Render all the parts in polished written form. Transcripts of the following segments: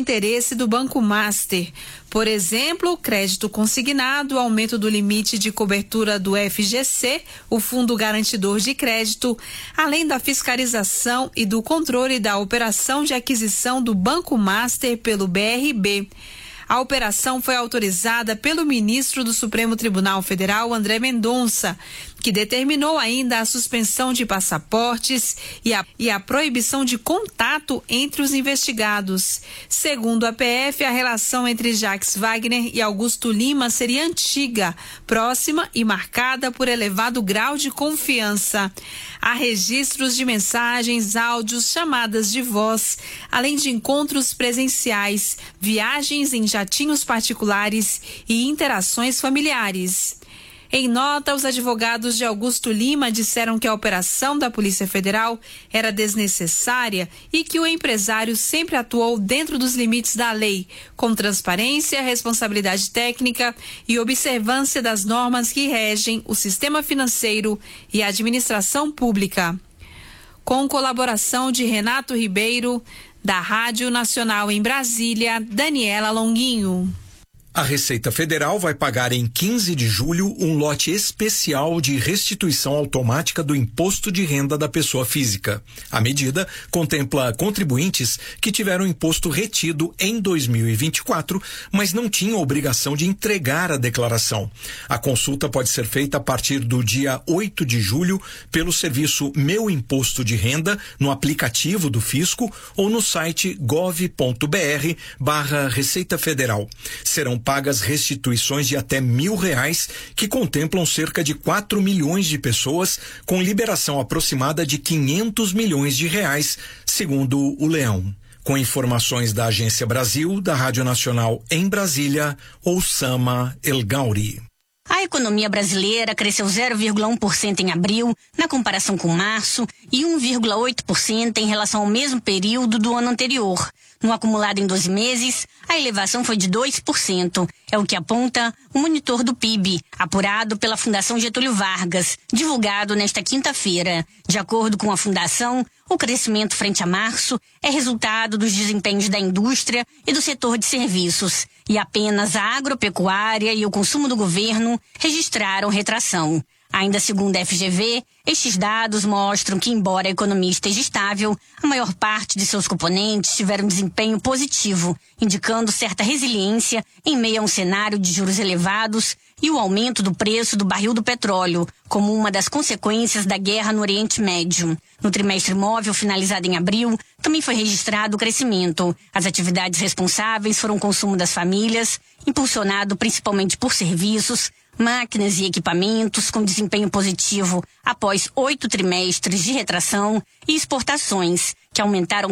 interesse do Banco Master. Por exemplo, crédito consignado, aumento do limite de cobertura do FGC, o Fundo Garantidor de Crédito, além da fiscalização e do controle da operação de aquisição do Banco Master pelo BRB. A operação foi autorizada pelo ministro do Supremo Tribunal Federal, André Mendonça, que determinou ainda a suspensão de passaportes e a proibição de contato entre os investigados. Segundo a PF, a relação entre Jacques Wagner e Augusto Lima seria antiga, próxima e marcada por elevado grau de confiança. Há registros de mensagens, áudios, chamadas de voz, além de encontros presenciais, viagens em jatinhos particulares e interações familiares. Em nota, os advogados de Augusto Lima disseram que a operação da Polícia Federal era desnecessária e que o empresário sempre atuou dentro dos limites da lei, com transparência, responsabilidade técnica e observância das normas que regem o sistema financeiro e a administração pública. Com colaboração de Renato Ribeiro, da Rádio Nacional em Brasília, Daniela Longuinho. A Receita Federal vai pagar em 15 de julho um lote especial de restituição automática do imposto de renda da pessoa física. A medida contempla contribuintes que tiveram imposto retido em 2024, mas não tinham obrigação de entregar a declaração. A consulta pode ser feita a partir do dia 8 de julho pelo serviço Meu Imposto de Renda no aplicativo do Fisco ou no site gov.br/Receita Federal. Serão pagas restituições de até R$1.000, que contemplam cerca de 4 milhões de pessoas, com liberação aproximada de R$500 milhões, segundo o Leão. Com informações da Agência Brasil, da Rádio Nacional em Brasília, Oussama El Gauri. A economia brasileira cresceu 0,1% em abril, na comparação com março, e 1,8% em relação ao mesmo período do ano anterior. No acumulado em 12 meses, a elevação foi de 2%. É o que aponta o monitor do PIB, apurado pela Fundação Getúlio Vargas, divulgado nesta quinta-feira. De acordo com a Fundação, o crescimento frente a março é resultado dos desempenhos da indústria e do setor de serviços, e apenas a agropecuária e o consumo do governo registraram retração. Ainda segundo a FGV, estes dados mostram que, embora a economia esteja estável, a maior parte de seus componentes tiveram desempenho positivo, indicando certa resiliência em meio a um cenário de juros elevados e o aumento do preço do barril do petróleo, como uma das consequências da guerra no Oriente Médio. No trimestre móvel finalizado em abril, também foi registrado o crescimento. As atividades responsáveis foram o consumo das famílias, impulsionado principalmente por serviços, máquinas e equipamentos com desempenho positivo após 8 trimestres de retração, e exportações, que aumentaram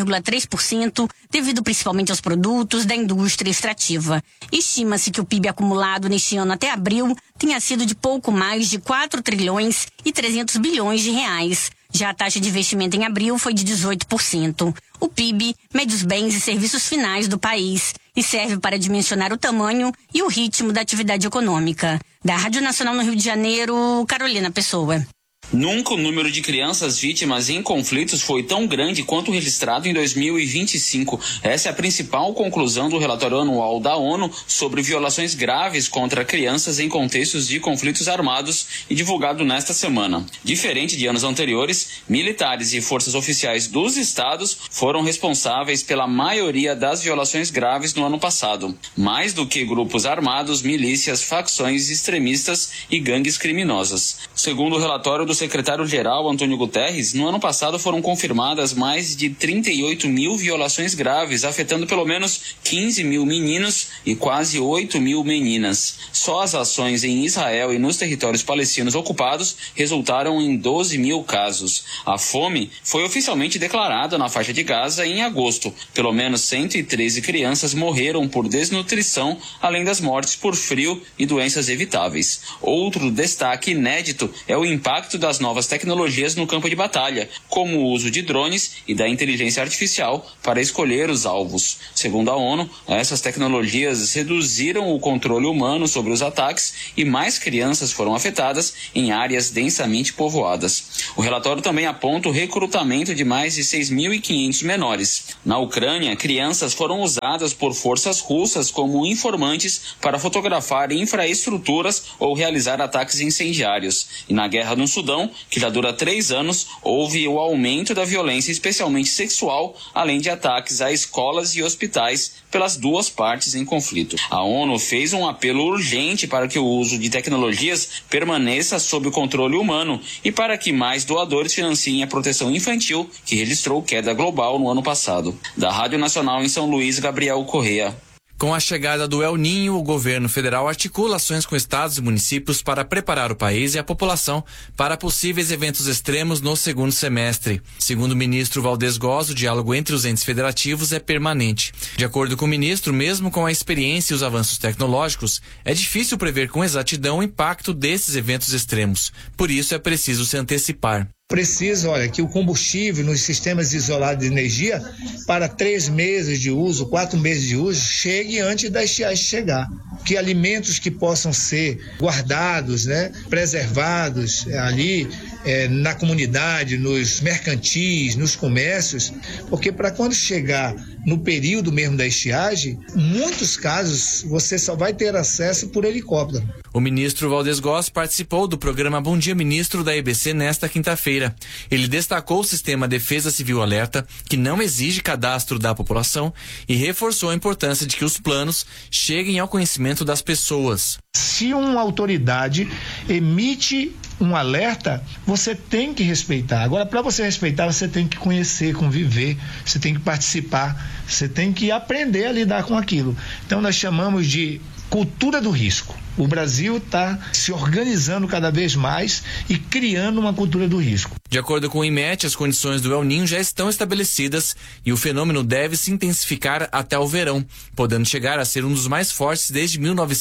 9,3% devido principalmente aos produtos da indústria extrativa. Estima-se que o PIB acumulado neste ano até abril tenha sido de pouco mais de 4 trilhões e 300 bilhões de reais. Já a taxa de investimento em abril foi de 18%. O PIB mede os bens e serviços finais do país e serve para dimensionar o tamanho e o ritmo da atividade econômica. Da Rádio Nacional no Rio de Janeiro, Carolina Pessoa. Nunca o número de crianças vítimas em conflitos foi tão grande quanto registrado em 2025. Essa é a principal conclusão do relatório anual da ONU sobre violações graves contra crianças em contextos de conflitos armados e divulgado nesta semana. Diferente de anos anteriores, militares e forças oficiais dos estados foram responsáveis pela maioria das violações graves no ano passado, mais do que grupos armados, milícias, facções extremistas e gangues criminosas. Segundo o relatório do secretário-geral Antônio Guterres, no ano passado foram confirmadas mais de 38 mil violações graves, afetando pelo menos 15 mil meninos e quase 8 mil meninas. Só as ações em Israel e nos territórios palestinos ocupados resultaram em 12 mil casos. A fome foi oficialmente declarada na faixa de Gaza em agosto. Pelo menos 113 crianças morreram por desnutrição, além das mortes por frio e doenças evitáveis. Outro destaque inédito é o impacto da das novas tecnologias no campo de batalha, como o uso de drones e da inteligência artificial para escolher os alvos. Segundo a ONU, essas tecnologias reduziram o controle humano sobre os ataques e mais crianças foram afetadas em áreas densamente povoadas. O relatório também aponta o recrutamento de mais de 6.500 menores. Na Ucrânia, crianças foram usadas por forças russas como informantes para fotografar infraestruturas ou realizar ataques incendiários. E na guerra no Sudão, que já dura 3 anos, houve o aumento da violência, especialmente sexual, além de ataques a escolas e hospitais pelas duas partes em conflito. A ONU fez um apelo urgente para que o uso de tecnologias permaneça sob o controle humano e para que mais doadores financiem a proteção infantil, que registrou queda global no ano passado. Da Rádio Nacional em São Luís, Gabriel Correa. Com a chegada do El Niño, o governo federal articula ações com estados e municípios para preparar o país e a população para possíveis eventos extremos no segundo semestre. Segundo o ministro Valdez Góes, o diálogo entre os entes federativos é permanente. De acordo com o ministro, mesmo com a experiência e os avanços tecnológicos, é difícil prever com exatidão o impacto desses eventos extremos. Por isso é preciso se antecipar. Precisa, que o combustível nos sistemas isolados de energia, para 3 meses de uso, 4 meses de uso, chegue antes da estiagem chegar. Que alimentos que possam ser guardados, preservados ali na comunidade, nos mercantis, nos comércios, porque para quando chegar no período mesmo da estiagem, muitos casos você só vai ter acesso por helicóptero. O ministro Valdez Góes participou do programa Bom Dia Ministro da EBC nesta quinta-feira. Ele destacou o sistema Defesa Civil Alerta, que não exige cadastro da população, e reforçou a importância de que os planos cheguem ao conhecimento das pessoas. Se uma autoridade emite um alerta, você tem que respeitar. Agora, para você respeitar, você tem que conhecer, conviver, você tem que participar, você tem que aprender a lidar com aquilo. Então, nós chamamos de cultura do risco. O Brasil está se organizando cada vez mais e criando uma cultura do risco. De acordo com o IMET, as condições do El Niño já estão estabelecidas e o fenômeno deve se intensificar até o verão, podendo chegar a ser um dos mais fortes desde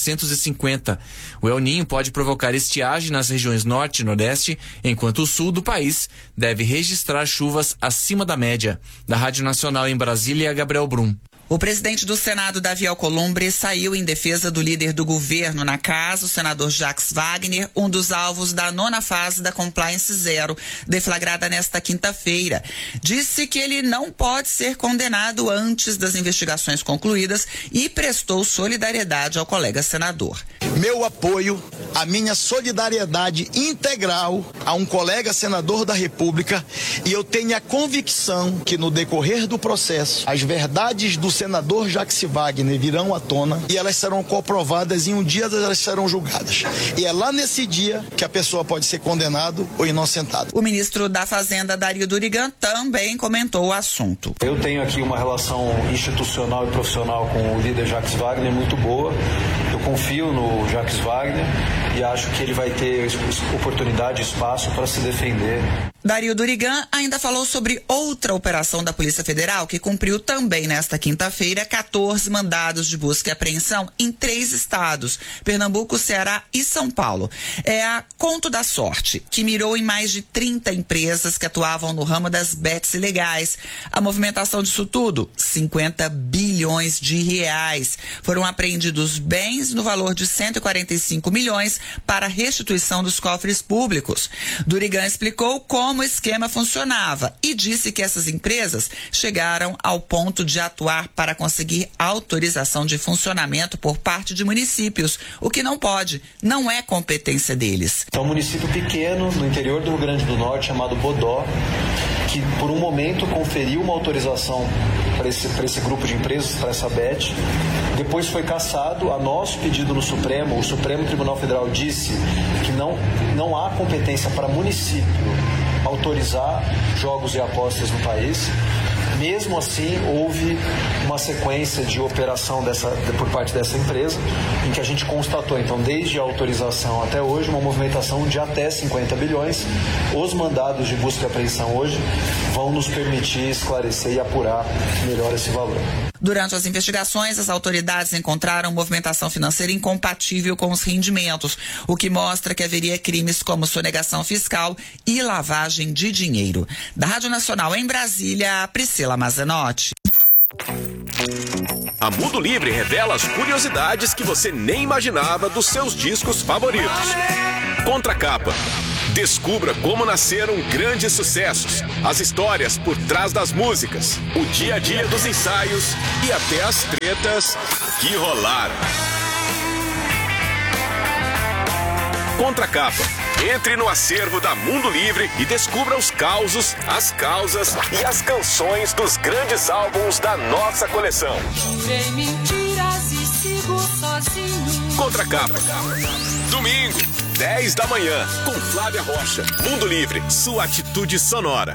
1950. O El Niño pode provocar estiagem nas regiões norte e nordeste, enquanto o sul do país deve registrar chuvas acima da média. Da Rádio Nacional em Brasília, Gabriel Brum. O presidente do Senado, Davi Alcolumbre, saiu em defesa do líder do governo na casa, o senador Jacques Wagner, um dos alvos da 9ª fase da Compliance Zero, deflagrada nesta quinta-feira. Disse que ele não pode ser condenado antes das investigações concluídas e prestou solidariedade ao colega senador. Meu apoio, a minha solidariedade integral a um colega senador da República, e eu tenho a convicção que no decorrer do processo, as verdades do senador Jacques Wagner virão à tona e elas serão comprovadas e um dia elas serão julgadas. E é lá nesse dia que a pessoa pode ser condenado ou inocentado. O ministro da Fazenda, Dario Durigan, também comentou o assunto. Eu tenho aqui uma relação institucional e profissional com o líder Jacques Wagner muito boa. Eu confio no Jacques Wagner e acho que ele vai ter oportunidade e espaço para se defender. Dario Durigan ainda falou sobre outra operação da Polícia Federal que cumpriu também nesta quinta-feira 14 mandados de busca e apreensão em 3 estados, Pernambuco, Ceará e São Paulo. É a Conto da Sorte, que mirou em mais de 30 empresas que atuavam no ramo das bets ilegais. A movimentação disso tudo, 50 bilhões de reais. Foram apreendidos bens no valor de 145 milhões para restituição dos cofres públicos. Durigan explicou como o esquema funcionava e disse que essas empresas chegaram ao ponto de atuar para conseguir autorização de funcionamento por parte de municípios, o que não pode, não é competência deles. É um município pequeno no interior do Rio Grande do Norte chamado Bodó, que por um momento conferiu uma autorização para esse grupo de empresas, para essa BET. Depois foi cassado, a nosso pedido no Supremo, o Supremo Tribunal Federal disse que não há competência para município autorizar jogos e apostas no país. Mesmo assim, houve uma sequência de operação por parte dessa empresa, em que a gente constatou, então, desde a autorização até hoje, uma movimentação de até 50 bilhões. Os mandados de busca e apreensão hoje vão nos permitir esclarecer e apurar melhor esse valor. Durante as investigações, as autoridades encontraram movimentação financeira incompatível com os rendimentos, o que mostra que haveria crimes como sonegação fiscal e lavagem de dinheiro. Da Rádio Nacional em Brasília, Priscila Mazenotti. A Mundo Livre revela as curiosidades que você nem imaginava dos seus discos favoritos. Contracapa. Descubra como nasceram grandes sucessos, as histórias por trás das músicas, o dia a dia dos ensaios e até as tretas que rolaram. Contracapa. Entre no acervo da Mundo Livre e descubra os causos, as causas e as canções dos grandes álbuns da nossa coleção. Tirei mentiras e sigo sozinho. Contracapa. Domingo, 10 da manhã, com Flávia Rocha. Mundo Livre, sua atitude sonora.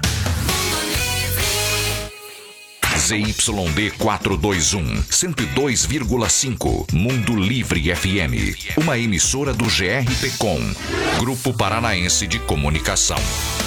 ZYD 421, 102,5. Mundo Livre FM. Uma emissora do GRPcom, Grupo Paranaense de Comunicação.